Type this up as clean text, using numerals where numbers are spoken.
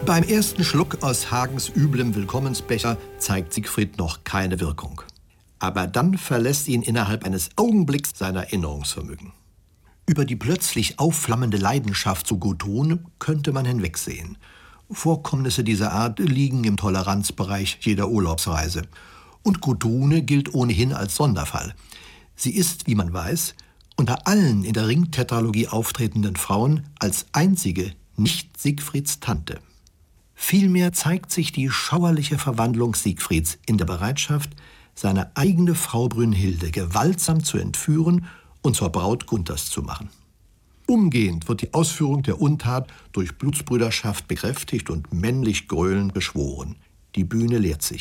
Beim ersten Schluck aus Hagens üblem Willkommensbecher zeigt Siegfried noch keine Wirkung. Aber dann verlässt ihn innerhalb eines Augenblicks sein Erinnerungsvermögen. Über die plötzlich aufflammende Leidenschaft zu Gudrun könnte man hinwegsehen. Vorkommnisse dieser Art liegen im Toleranzbereich jeder Urlaubsreise. Und Gudrune gilt ohnehin als Sonderfall. Sie ist, wie man weiß, unter allen in der Ringtetralogie auftretenden Frauen als einzige nicht Siegfrieds Tante. Vielmehr zeigt sich die schauerliche Verwandlung Siegfrieds in der Bereitschaft, seine eigene Frau Brünnhilde gewaltsam zu entführen und zur Braut Gunthers zu machen. Umgehend wird die Ausführung der Untat durch Blutsbrüderschaft bekräftigt und männlich gröhlend beschworen. Die Bühne leert sich.